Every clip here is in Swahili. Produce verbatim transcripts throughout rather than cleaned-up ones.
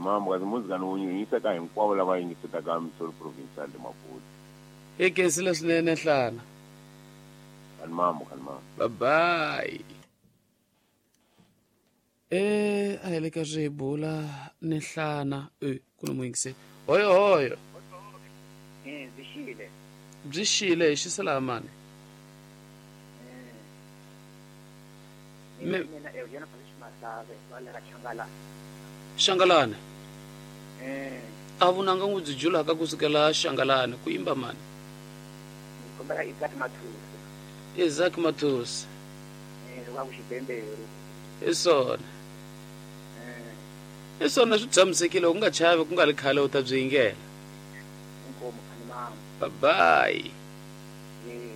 Mama kazi muzika niwunyisa ka hinkwavo lava yingisetaka Missouri Provincial de Maputo. Ekensile swinene Nhlana. Khani mama khani mama. Bye bye. Eh ayele ka rebula ni Nhlana eh kuna muyingise. Hoyo hoyo. Eh bishile. Bishile xiselamani. Eh. Mina eyona phishmasabe wala ka Changalane. Changalane. Eh. Avunanga nguzijula ka kusukela Changalane kuimba mani. Kumbala Isaac Mathusi. Isaac Mathusi. Eh loka kuxibembero. Isona. Eh. Isona swi tshamisekile u nga chavi ku nga li khale u ta byi yingela. Inkomo khani mama. Bye bye. Eh.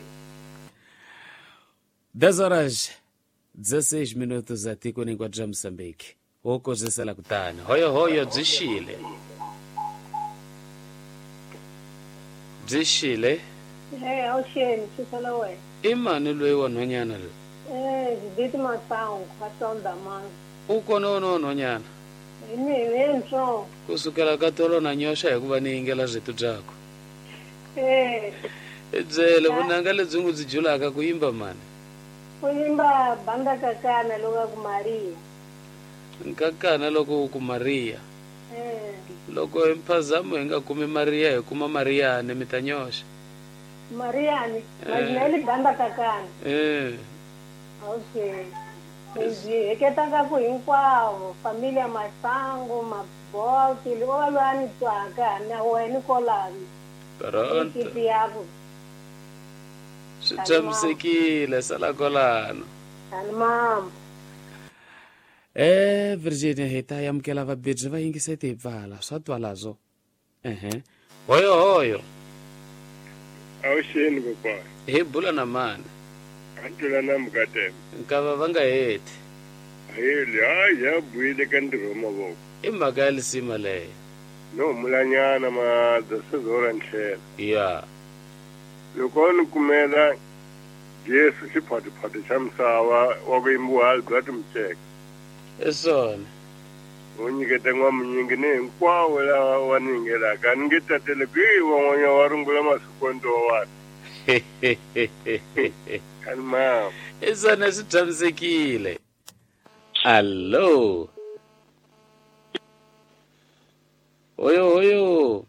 dez horas dezesseis minutos a tiko ni kwa dra Moçambique. Oko zesela kutani. Hoyo hoyo dzishile. Dzishile. Eh, awusheni sisala wena. Imani loyi wa nhwanyana lo. Eh, ziditi masangu kasonda manga. Uko no no nhwanyana. Imi wentso. Kusukela ka tolo na nyosha hikuva ni yingela zwitu byako. Eh, Edzele vunanga lebyi ngu byi julaka ku yimba mani. kuyimba banda kakana loka ku Maria. Nkakana loko u ku Maria. Eh, Loko emphazamo hi nga kumi Maria hi kuma Mariane mi ta nyosha. Mariani, majineli banda kakana. Eh. Okay. Nji eketanga ku hinkwavo, familia Masangu, Maboti, loko lwani twaka na wena kolani. Pronto. Kipi yako. Swi tshamisekile sala kolano. Khani mama. Eh Virginia hi ta yamukela vabedzi va yingisete hi pfala swa twalazo. Ehe. Hoyo hoyo. Awusheni kokwana. Hi bula na mani. Antula na mukateme. Nkava va nga heti. Ayeli hayi ya buyile ka ntirho wa mavoko. I mhaka ya lisima leyo. No mulanyana ma dasezora ntlhela. Ya. Loko ni kumela Yesu xiphatiphathe xa misava wa ku yimbiwa Albert Mcheke. Isona. U nyikete n'wamunyingi ni hinkwavo lava wa ni yingelaka ni nge tatele kwihi van'wanya wa rungula masikondo wani. Khani mama. Isona swi tshamisekile. Allo. Hoyo hoyo.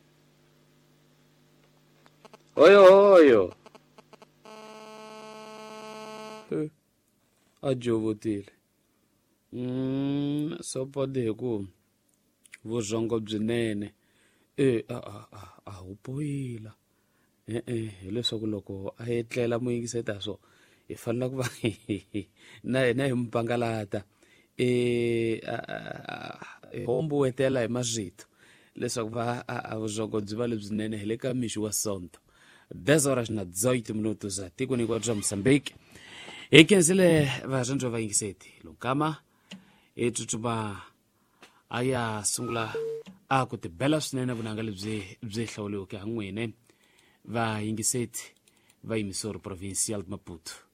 Hoyo hoyo. Eh. Ajovotile. Mm, so pode ku vuzongo byinene. Eh a a a a upoyila. Eh eh leswaku loko a etlela muyingiseta so i fanele ku va na na impangalata eh hombo wetela hi mazito leswaku va a vuzongo byi va lebyinene hi le ka mixi wa sonto. dez horas na dezoito minutos a tiko ni kwa dra Moçambique. Ekenzile vazhandro va yingiseti lokama e tsutsuma aya sungula a ku tibela swinene vunanga lebyi byi hlawuliweke ha n'wine va yingiseti va Missouri Provincial Maputo.